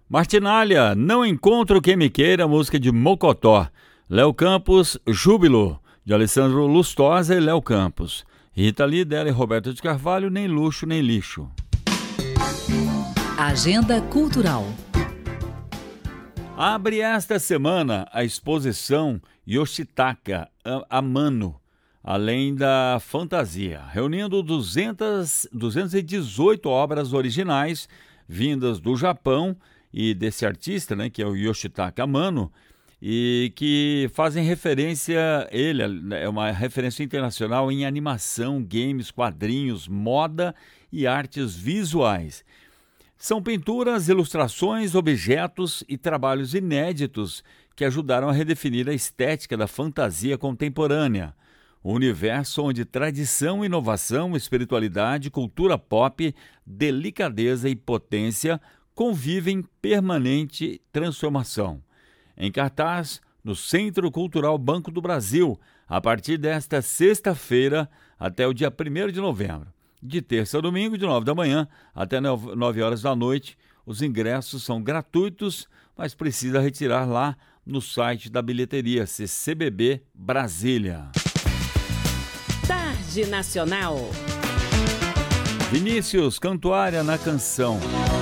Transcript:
Martinália, Não Encontro Quem Me Queira, música de Mocotó. Léo Campos, Júbilo, de Alessandro Lustosa e Léo Campos. Rita Lee, dela e Roberto de Carvalho, Nem Luxo Nem Lixo. Agenda Cultural. Abre esta semana a exposição Yoshitaka Amano, Além da Fantasia, reunindo 218 obras originais vindas do Japão e desse artista, que é o Yoshitaka Amano, e que fazem referência, ele é uma referência internacional em animação, games, quadrinhos, moda e artes visuais. São pinturas, ilustrações, objetos e trabalhos inéditos que ajudaram a redefinir a estética da fantasia contemporânea, um universo onde tradição, inovação, espiritualidade, cultura pop, delicadeza e potência convivem em permanente transformação. Em cartaz, no Centro Cultural Banco do Brasil, a partir desta sexta-feira até o dia 1º de novembro. De terça a domingo, de 9 da manhã até 9 horas da noite. Os ingressos são gratuitos, mas precisa retirar lá no site da bilheteria CCBB Brasília. Tarde Nacional. Vinícius, Cantuária na Canção.